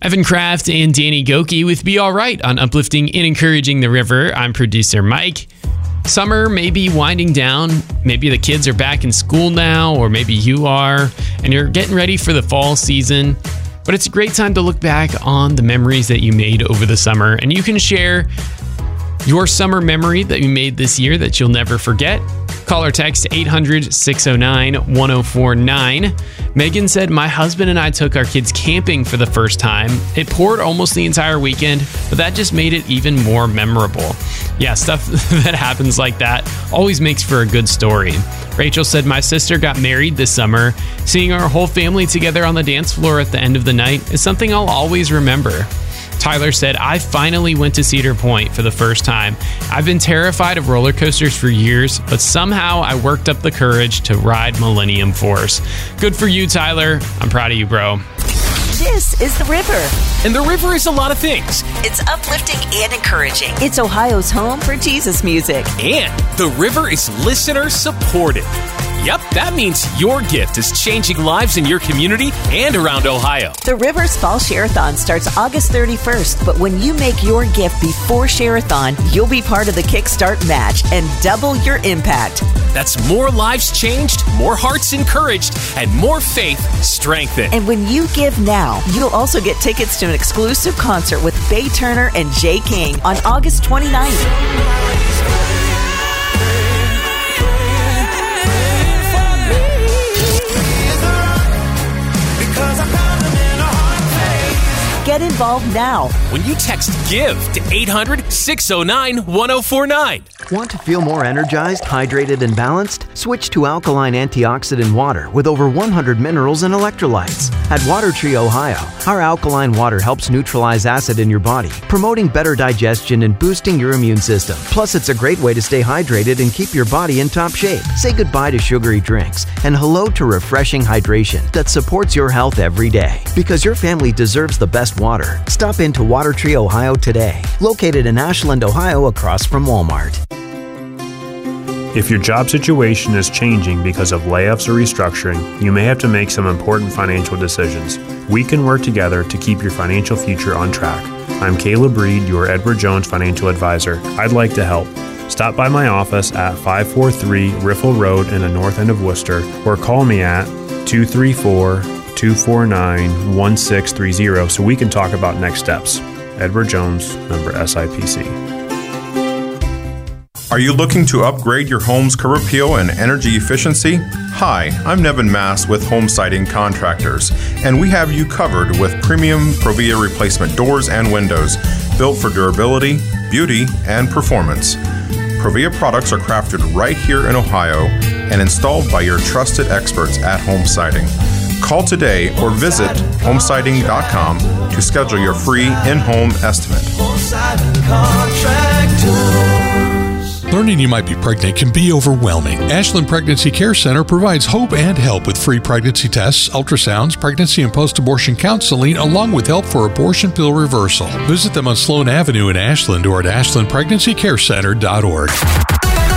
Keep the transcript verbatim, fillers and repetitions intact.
Evan Kraft and Danny Goki with Be All Right on Uplifting and Encouraging the River. I'm producer Mike. Summer may be winding down. Maybe the kids are back in school now, or maybe you are, and you're getting ready for the fall season. But it's a great time to look back on the memories that you made over the summer, and you can share your summer memory that you made this year that you'll never forget. Call or text eight hundred, six oh nine, one oh four nine. Megan said, my husband and I took our kids camping for the first time. It poured almost the entire weekend, but that just made it even more memorable. Yeah, stuff that happens like that always makes for a good story. Rachel said, my sister got married this summer. Seeing our whole family together on the dance floor at the end of the night is something I'll always remember. Tyler said, I finally went to Cedar Point for the first time. I've been terrified of roller coasters for years, but somehow I worked up the courage to ride Millennium Force. Good for you, Tyler. I'm proud of you, bro. This is The River. And The River is a lot of things. It's uplifting and encouraging. It's Ohio's home for Jesus music. And The River is listener supported. Yep, that means your gift is changing lives in your community and around Ohio. The River's Fall Share-a-thon starts August thirty-first, but when you make your gift before Share-a-thon, you'll be part of the Kickstart match and double your impact. That's more lives changed, more hearts encouraged, and more faith strengthened. And when you give now, you'll also get tickets to an exclusive concert with Faye Turner and Jay King on August twenty-ninth. Get involved now when you text GIVE to eight hundred, six oh nine, one oh four nine. Want to feel more energized, hydrated, and balanced? Switch to alkaline antioxidant water with over one hundred minerals and electrolytes. At Water Tree Ohio, our alkaline water helps neutralize acid in your body, promoting better digestion and boosting your immune system. Plus, it's a great way to stay hydrated and keep your body in top shape. Say goodbye to sugary drinks and hello to refreshing hydration that supports your health every day. Because your family deserves the best water. Stop into Water Tree Ohio today. Located in Ashland, Ohio, across from Walmart. If your job situation is changing because of layoffs or restructuring, you may have to make some important financial decisions. We can work together to keep your financial future on track. I'm Caleb Reed, your Edward Jones financial advisor. I'd like to help. Stop by my office at five forty-three Riffle Road in the north end of Worcester, or call me at two three four, two four nine, one six three zero so we can talk about next steps. Edward Jones, member S I P C. Are you looking to upgrade your home's curb appeal and energy efficiency? Hi, I'm Nevin Mass with Home Siding Contractors, and we have you covered with premium Provia replacement doors and windows built for durability, beauty, and performance. Provia products are crafted right here in Ohio and installed by your trusted experts at Home Siding. Call today or visit home siding dot com to schedule your free in-home estimate. Learning you might be pregnant can be overwhelming. Ashland Pregnancy Care Center provides hope and help with free pregnancy tests, ultrasounds, pregnancy and post-abortion counseling, along with help for abortion pill reversal. Visit them on Sloan Avenue in Ashland or at ashland pregnancy care center dot org.